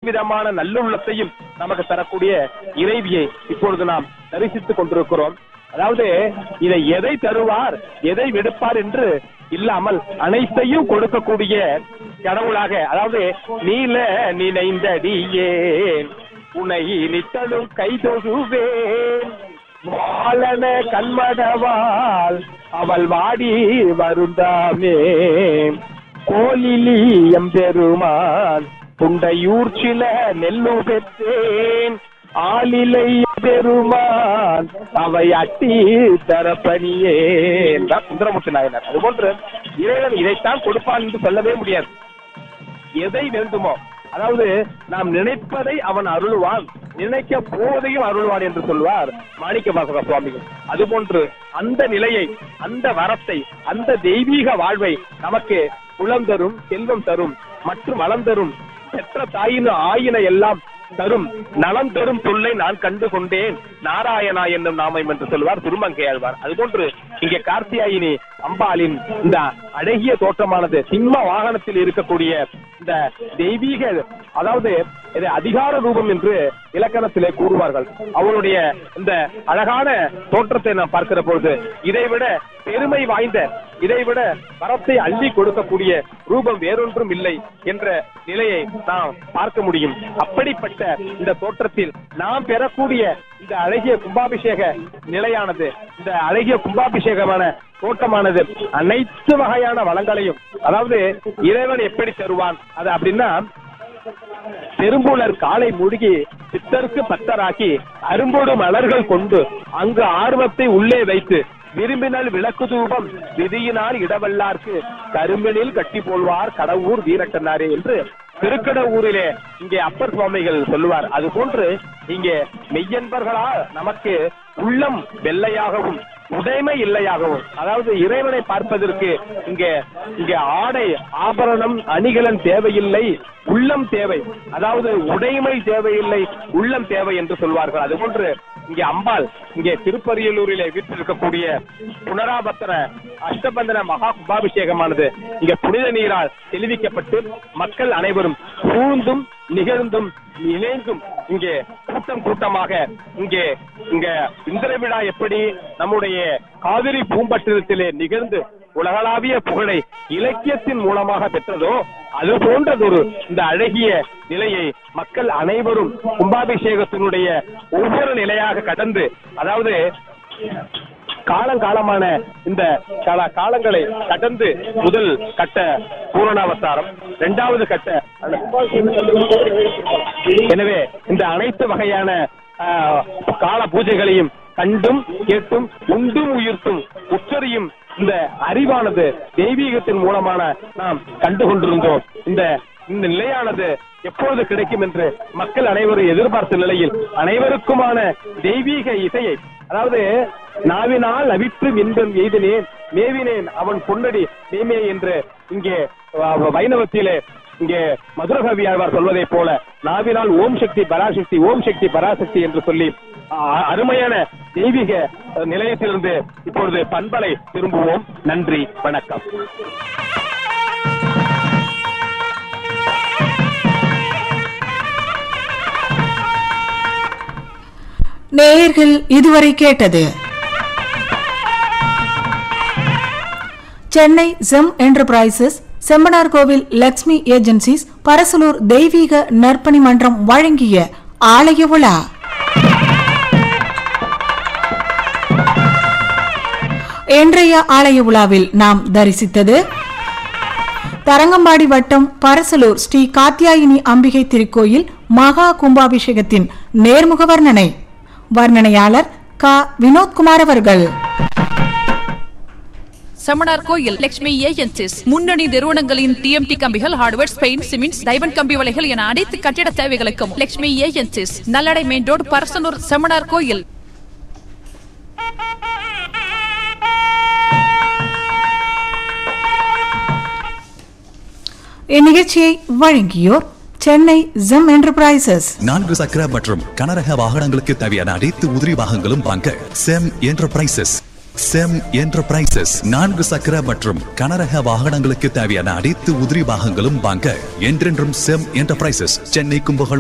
அற்புதமான நல்லுள்ளத்தையும் நமக்கு தரக்கூடிய இறைவியை இப்பொழுது நாம் தரிசித்துக் கொண்டிருக்கிறோம். அதாவது இதை எதை தருவார் எதை விடுப்பார் என்று இல்லாமல் அனைத்தையும் கொடுக்கக்கூடிய கடவுளாக, அதாவது நீல நினைந்தடியே உனை நித்தலும் கைதொழுவேன் வாழன கண்மடவாள் அவள் வாடி வருந்தாமே கோலிலி எம்பெருமான் புண்டையூர் சில நெல்லு பெற்றேன் ஆளிலை பெருமான் அவை அட்டி தரப்பணியே சுந்தரமூர்த்தி நாயனார். அதுபோன்று இறைவன் இதைத்தான் கொடுப்பான் என்று சொல்லவே முடியாது. எதை வேண்டுமோ, அதாவது நாம் நினைப்பதை அவன் அருள்வான், நினைக்க போவதையும் அருள்வான் என்று சொல்வார் மாணிக்கவாசக சுவாமிகள். அதுபோன்று அந்த நிலையை, அந்த வரத்தை, அந்த தெய்வீக வாழ்வை நமக்கு குலம் தரும், செல்வம் தரும் மற்றும் வளம் தரும், பெற்ற தாயின ஆயின எல்லாம் தரும், நலம் தரும் சொல்லை நான் கண்டு கொண்டேன் நாராயணா என்னும் நாமம் என்று சொல்வார் திருமங்கையாழ்வார். அதுபோன்று இங்கே கார்த்தியாயினி அம்பாளின் இந்த அழகிய தோற்றமானது சிம்ம வாகனத்தில் இருக்கக்கூடிய இந்த தெய்வீக, அதாவது இது அதிகார ரூபம் என்று இலக்கணத்திலே கூறுவார்கள். அவளுடைய இந்த அழகான தோற்றத்தை நாம் பார்க்கிற பொழுது இதைவிட பெருமை வாய்ந்த, இதைவிட வரத்தை அள்ளி கொடுக்கக்கூடிய ரூபம் வேறொன்றும் இல்லை என்ற நிலையை நாம் பார்க்க முடியும். அப்படிப்பட்ட இந்த தோற்றத்தில் நாம் பெறக்கூடிய இந்த அழகிய கும்பாபிஷேக நிலையானது, இந்த அழகிய கும்பாபிஷேகமான தோட்டமானது அனைத்து வகையான வளங்களையும், அதாவது இறைவன் எப்படி தருவான் அது அப்படின்னா, பெரும்புலர் காலை மூழ்கி சித்தருக்கு பத்தராக்கி அரும்போடு மலர்கள் கொண்டு அங்கு ஆர்வத்தை உள்ளே வைத்து விரும்பினால் விளக்கு தூபம் விதியினால் இடவல்லார்க்கு கரும்பினில் கட்டி போல்வார் கடவுர் வீரட்டனாரே என்று திருக்கடவுரிலே இங்கே அப்பர் சுவாமிகள் சொல்லுவார். அது போன்று இங்கே மெய்யன்பர்களால் நமக்கு உள்ளம் வெள்ளையாகவும் உடைமை இல்லையாகவும், அதாவது இறைவனை பார்ப்பதற்கு இங்கே ஆடை ஆபரணம் அணிகலன் தேவையில்லை, உள்ளம் தேவை, அதாவது உடைமை தேவையில்லை, உள்ளம் தேவை என்று சொல்வார்கள். அதுபோன்று இங்கே அம்பாள் இங்கே திருப்பரியலூரிலே வீட்டிருக்கக்கூடிய புனராபத்தன அஷ்டபந்தன மகா கும்பாபிஷேகமானது இங்கே புனித நீரால் தெளிவிக்கப்பட்டு மக்கள் அனைவரும் சூழ்ந்தும் நிகழ்ந்தும் இணைந்தும் இங்கே கூட்டம் கூட்டமாக இங்கே இந்திர விழா எப்படி நம்முடைய காவிரி பூம்பட்டினத்திலே நிகழ்ந்து உலகளாவிய புகழை இலக்கியத்தின் மூலமாக பெற்றதோ அது போன்றதொரு இந்த அழகிய நிலையை மக்கள் அனைவரும் கும்பாபிஷேகத்தினுடைய ஒவ்வொரு நிலையாக கடந்து, அதாவது காலங்காலமான இந்த காலங்களை கடந்து முதல் கட்ட பூரணாவதாரம், இரண்டாவது கட்ட, எனவே இந்த அனைத்து வகையான கால பூஜைகளையும் கண்டும் கேட்டும் உண்டும் உயிர்த்தும் உச்சரியும் இந்த அறிவானது தெய்வீகத்தின் மூலமான நாம் கண்டு கொண்டிருந்தோம். இந்த நிலையானது எப்பொழுது கிடைக்கும் என்று மக்கள் அனைவரும் எதிர்பார்த்த நிலையில் அனைவருக்குமான தெய்வீக இசையை, அதாவது நாவினால் அவிற்று இன்பம் எய்தினேன் மேவினேன் அவன் பொன்னடி மேமே என்று இங்கே வைணவத்திலே இங்கே மதுரகவி ஆழ்வார் சொல்வதை போல நாவினால் ஓம் சக்தி பராசக்தி, ஓம் சக்தி பராசக்தி என்று சொல்லி அருமையான தெய்வீக நிலையத்திலிருந்து இப்பொழுது பண்பலை திரும்புவோம். நன்றி, வணக்கம். நேயர்கள் இதுவரை கேட்டது சென்னை ஜெம் என்டர்பிரைசஸ், செம்பனார் கோவில் லட்சுமி ஏஜென்சிஸ், பரசலூர் தெய்வீக நற்பணி மன்றம் வழங்கிய ஆலய விழா. இன்றைய ஆலய விழாவில் நாம் தரிசித்தது தரங்கம்பாடி வட்டம் பரசலூர் ஸ்ரீ காத்தியாயினி அம்பிகை திருக்கோயில் மகா கும்பாபிஷேகத்தின் நேர்முக வர்ணனை. வர்ணனையாளர் க. வினோத்குமார் அவர்கள். செம்மனார் கோயில் லட்சுமி ஏஜென்சிஸ் முன்னணி நிறுவனங்களின் டிஎம்டி கம்பிகள், ஹார்ட்வேர், பெயிண்ட், சிமெண்ட், டைமண்ட் கம்பி வலைகள் என அனைத்து கட்டிட தேவைகளுக்கும் Lakshmi agencies, நல்லடை main road, Parasanur, செம்மனார் கோயில். இந்நிகழ்ச்சியை வழங்கியோர் சென்னை ஜெம் என்டர்பிரைசஸ். 4 சக்கர மற்றும் கனரக வாகனங்களுக்கு தேவையான அனைத்து உதிரி பாகங்களும் வாங்க செம் என்டர்பிரைசஸ். செம் என்டர்பிரைசஸ் 4 சக்கர மற்றும் கனரக வாகனங்களுக்கு தேவையான அனைத்து உதிரி பாகங்களும் வாங்க என்றென்றும் செம் என்டர்பிரைசஸ், சென்னை கும்பகோணம்.